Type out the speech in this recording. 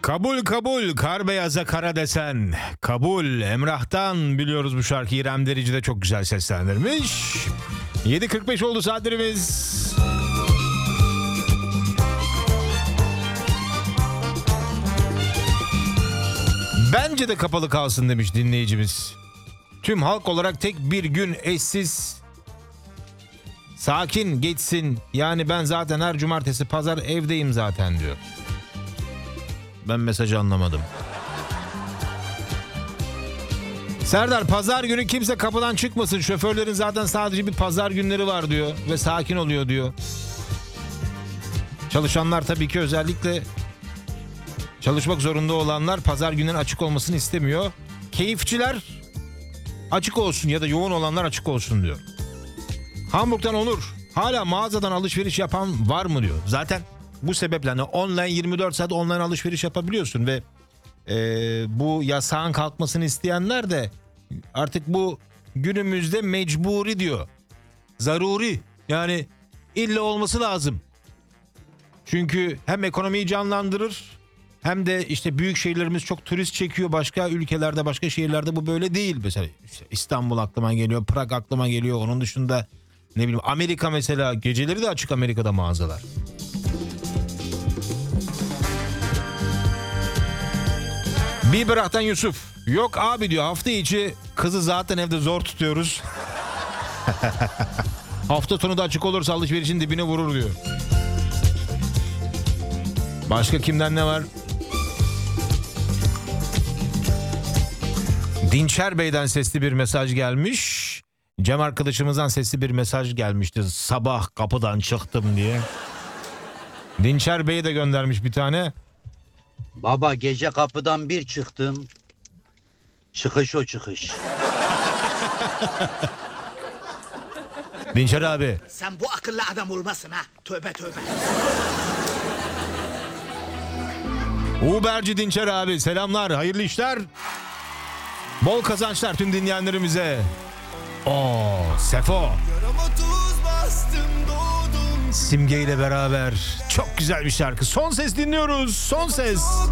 Kabul kabul kar beyaza kara desen. Kabul Emrah'tan biliyoruz bu şarkıyı. İrem Derici de çok güzel seslendirmiş. 7.45 oldu saatlerimiz. Bence de kapalı kalsın demiş dinleyicimiz. Tüm halk olarak tek bir gün eşsiz, sakin geçsin. Yani ben zaten her cumartesi pazar evdeyim zaten diyor. Ben mesajı anlamadım. Serdar, pazar günü kimse kapıdan çıkmasın. Şoförlerin zaten sadece bir pazar günleri var diyor. Ve sakin oluyor diyor. Çalışanlar tabii ki, özellikle çalışmak zorunda olanlar pazar günleri açık olmasını istemiyor. Keyifçiler açık olsun ya da yoğun olanlar açık olsun diyor. Hamburg'dan Onur. Hala mağazadan alışveriş yapan var mı diyor. Zaten bu sebeple hani online 24 saat online alışveriş yapabiliyorsun ve bu yasağın kalkmasını isteyenler de artık bu günümüzde mecburi diyor. Zaruri, yani illa olması lazım. Çünkü hem ekonomiyi canlandırır hem de işte büyük şehirlerimiz çok turist çekiyor. Başka ülkelerde, başka şehirlerde bu böyle değil. Mesela işte İstanbul aklıma geliyor, Prag aklıma geliyor. Onun dışında ne bileyim Amerika mesela, geceleri de açık Amerika'da mağazalar. Biberah'tan Yusuf. Yok abi diyor, hafta içi kızı zaten evde zor tutuyoruz. Hafta sonu da açık olursa alışverişin dibine vurur diyor. Başka kimden ne var? Dinçer Bey'den sesli bir mesaj gelmiş. Cem arkadaşımızdan sesli bir mesaj gelmişti. Sabah kapıdan çıktım diye. Dinçer Bey de göndermiş bir tane. Baba gece kapıdan bir çıktım. Çıkış o çıkış. Dinçer abi. Sen bu akıllı adam olmasın ha. Tövbe tövbe. Uberci Dinçer abi selamlar, hayırlı işler. Bol kazançlar tüm dinleyenlerimize. Sefo. Simge ile beraber çok güzel bir şarkı. Son ses dinliyoruz. Son ses.